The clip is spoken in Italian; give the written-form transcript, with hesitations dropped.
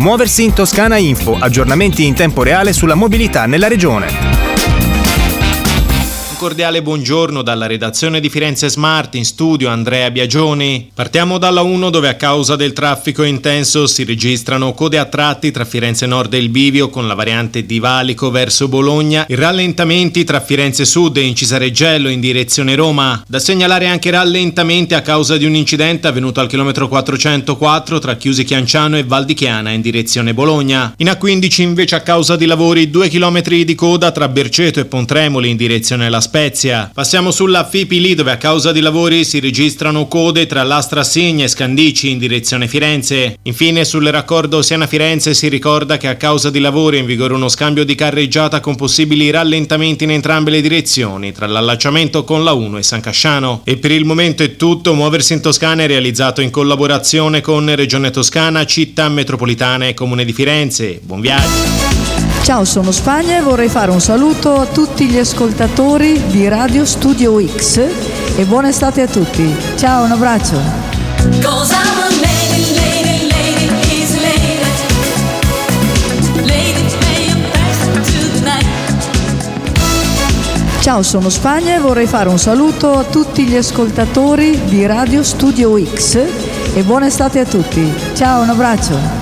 Muoversi in Toscana Info, aggiornamenti in tempo reale sulla mobilità nella regione. Cordiale buongiorno dalla redazione di Firenze Smart, in studio Andrea Biagioni. Partiamo dalla 1, dove a causa del traffico intenso si registrano code a tratti tra Firenze Nord e il Bivio con la variante di Valico verso Bologna e rallentamenti tra Firenze Sud e Incisareggello in direzione Roma. Da segnalare anche rallentamenti a causa di un incidente avvenuto al chilometro 404 tra Chiusi Chianciano e Val di Chiana in direzione Bologna. In A15 invece a causa di lavori 2 chilometri di coda tra Berceto e Pontremoli in direzione La Spezia. Passiamo sulla Fipili, dove a causa di lavori si registrano code tra Lastra Signa e Scandici in direzione Firenze. Infine sul raccordo Siena-Firenze si ricorda che a causa di lavori è in vigore uno scambio di carreggiata con possibili rallentamenti in entrambe le direzioni tra l'allacciamento con la 1 e San Casciano. E per il momento è tutto. Muoversi in Toscana è realizzato in collaborazione con Regione Toscana, Città Metropolitana e Comune di Firenze. Buon viaggio! Ciao, sono Spagna e vorrei fare un saluto a tutti gli ascoltatori di Radio Studio X e buona estate a tutti. Ciao, un abbraccio. Ciao, sono Spagna e vorrei fare un saluto a tutti gli ascoltatori di Radio Studio X e buona estate a tutti. Ciao, un abbraccio.